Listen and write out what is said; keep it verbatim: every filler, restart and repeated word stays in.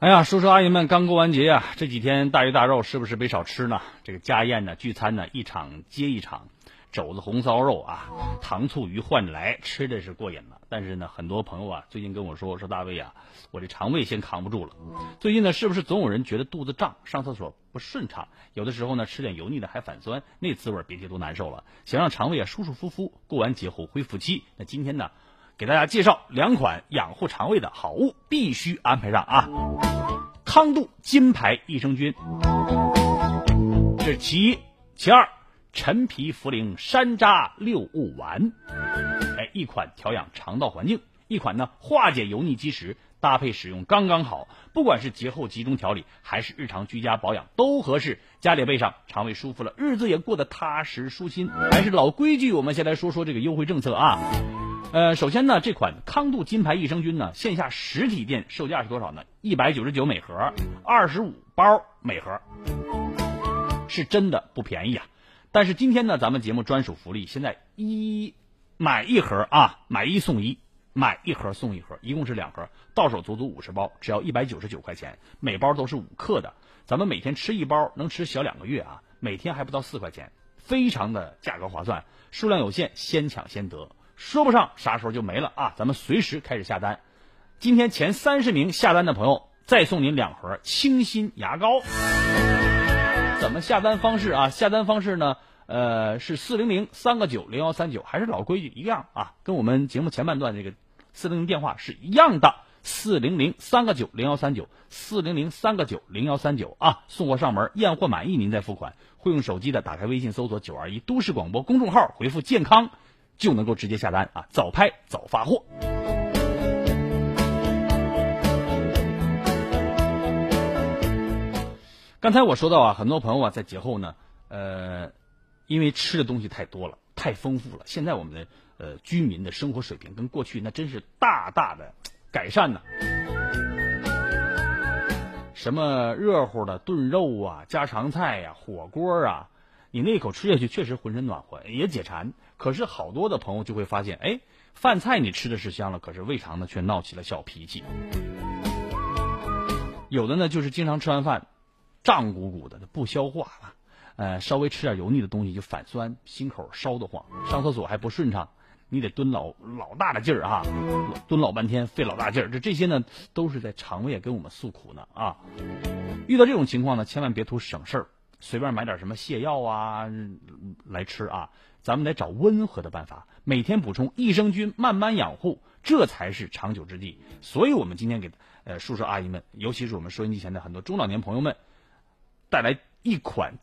哎呀，叔叔阿姨们刚过完节啊，这几天大鱼大肉是不是没少吃呢？这个家宴呢、聚餐呢，一场接一场，肘子红烧肉啊，糖醋鱼换着来，吃的是过瘾了。但是呢，很多朋友啊，最近跟我说说大卫啊，我这肠胃先扛不住了。最近呢，是不是总有人觉得肚子胀，上厕所不顺畅？有的时候呢，吃点油腻的还反酸，那滋味别提多难受了。想让肠胃啊舒舒服服过完节后恢复期，那今天呢，给大家介绍两款养护肠胃的好物，必须安排上啊！康度金牌益生菌，这是其一。其二，陈皮茯苓山楂六物丸，哎，一款调养肠道环境，一款呢化解油腻积食，搭配使用刚刚好。不管是节后集中调理，还是日常居家保养，都合适。家里备上，肠胃舒服了，日子也过得踏实舒心。还是老规矩，我们先来说说这个优惠政策啊。呃，首先呢，这款康度金牌益生菌呢，线下实体店售价是多少呢？一百九十九每盒，二十五包每盒，是真的不便宜啊。但是今天呢，咱们节目专属福利，现在一买一盒啊，买一送一，买一盒送一盒，一共是两盒，到手足足五十包，只要一百九十九块钱，每包都是五克的。咱们每天吃一包，能吃小两个月啊，每天还不到四块钱，非常的价格划算，数量有限，先抢先得。说不上啥时候就没了啊！咱们随时开始下单。今天前三十名下单的朋友，再送您两盒清新牙膏。怎么下单方式啊？下单方式呢？呃，是四零零三个九零幺三九，还是老规矩一样啊？跟我们节目前半段这个四零零电话是一样的。四零零三个九零幺三九，四零零三个九零幺三九啊！送货上门，验货满意您再付款。会用手机的，打开微信搜索九二一都市广播公众号，回复健康。就能够直接下单啊！早拍早发货。刚才我说到啊，很多朋友啊在节后呢，呃，因为吃的东西太多了，太丰富了，现在我们的呃居民的生活水平跟过去那真是大大的改善呢。什么热乎的炖肉啊、家常菜呀、啊、火锅啊，你那一口吃下去确实浑身暖和，也解馋。可是好多的朋友就会发现，哎，饭菜你吃的是香了，可是胃肠呢却闹起了小脾气。有的呢就是经常吃完饭胀鼓鼓的，不消化了，呃，稍微吃点油腻的东西就反酸，心口烧得慌，上厕所还不顺畅，你得蹲老老大的劲儿啊，蹲老半天，费老大劲儿。这这些呢都是在肠胃跟我们诉苦呢啊。遇到这种情况呢，千万别图省事儿，随便买点什么泻药啊来吃啊。咱们得找温和的办法，每天补充益生菌，慢慢养护，这才是长久之计。所以我们今天给呃叔叔阿姨们，尤其是我们收音机前的很多中老年朋友们，带来一款